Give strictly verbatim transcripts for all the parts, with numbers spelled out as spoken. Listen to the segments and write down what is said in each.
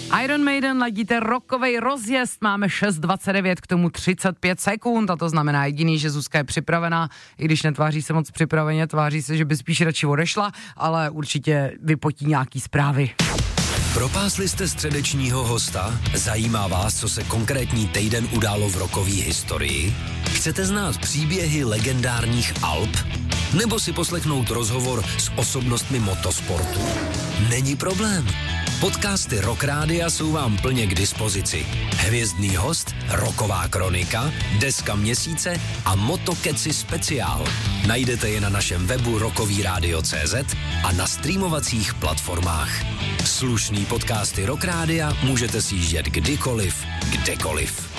Iron Maiden, ladíte rockovej rozjezd, máme šest dvacet devět, k tomu třicet pět sekund a to znamená jediný, že Zuzka je připravená, i když netváří se moc připraveně, tváří se, že by spíš radši odešla, ale určitě vypotí nějaký zprávy. Propásli jste středečního hosta? Zajímá vás, co se konkrétní týden událo v rockové historii? Chcete znát příběhy legendárních Alp? Nebo si poslechnout rozhovor s osobnostmi motosportu? Není problém. Podcasty Rock Rádia jsou vám plně k dispozici. Hvězdný host, rocková kronika, deska měsíce a Motokeci speciál. Najdete je na našem webu rockovyradio tečka cé zet a na streamovacích platformách. Slušný podcasty Rock Rádia můžete sjíždět kdykoliv, kdekoliv.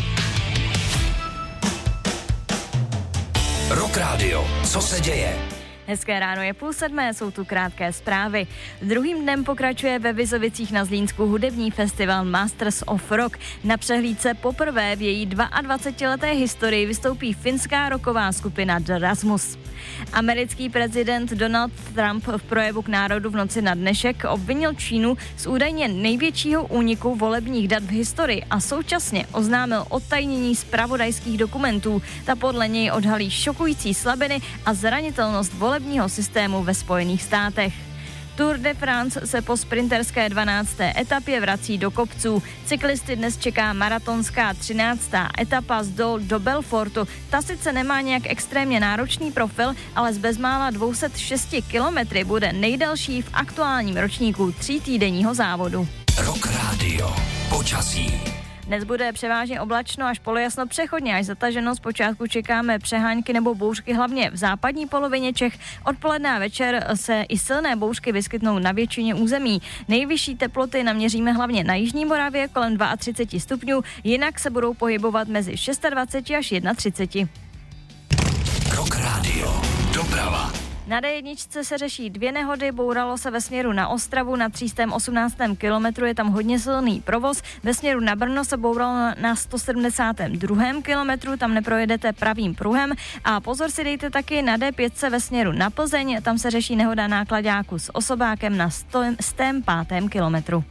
Rock Radio, co se děje? Hezké ráno, je půl sedmé, jsou tu krátké zprávy. Druhým dnem pokračuje ve Vizovicích na Zlínsku hudební festival Masters of Rock. Na přehlídce poprvé v její dvaadvacetileté historii vystoupí finská rocková skupina The Rasmus. Americký prezident Donald Trump v projevu k národu v noci na dnešek obvinil Čínu z údajně největšího úniku volebních dat v historii a současně oznámil odtajnění zpravodajských dokumentů. Ta podle něj odhalí šokující slabiny a zranitelnost volebního systému ve Spojených státech. Tour de France se po sprinterské dvanácté etapě vrací do kopců. Cyklisty dnes čeká maratonská třináctá etapa z Dol do Belfortu. Ta sice nemá nějak extrémně náročný profil, ale z bezmála dvě stě šest kilometrů bude nejdelší v aktuálním ročníku třítýdenního závodu. Rock Radio. Počasí. Dnes bude převážně oblačno až polojasno, přechodně až zataženo. Zpočátku čekáme přehánky nebo bouřky hlavně v západní polovině Čech. Odpoledne a večer se i silné bouřky vyskytnou na většině území. Nejvyšší teploty naměříme hlavně na jižní Moravě kolem třicet dva stupňů, jinak se budou pohybovat mezi dvacet šest až třicet jedna. Rock Radio. Doprava. Na dé jedna se řeší dvě nehody, bouralo se ve směru na Ostravu na tří osmnáctém kilometru, je tam hodně silný provoz, ve směru na Brno se bouralo na sto sedmdesátém druhém kilometru, tam neprojedete pravým pruhem a pozor si dejte taky na dé pět ve směru na Plzeň, tam se řeší nehoda nákladáku s osobákem na sto pátém kilometru.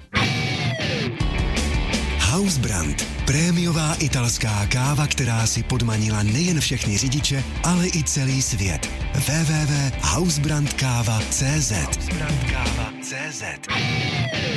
Hausbrand. Prémiová italská káva, která si podmanila nejen všechny řidiče, ale i celý svět. w w w tečka hausbrandkáva tečka cé zet